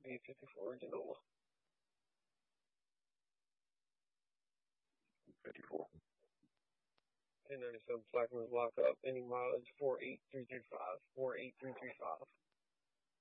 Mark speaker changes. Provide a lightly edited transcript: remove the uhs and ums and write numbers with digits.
Speaker 1: B54 original.
Speaker 2: 54.
Speaker 1: 1097 Plaquemines lock up. Any mileage 48335. 48335.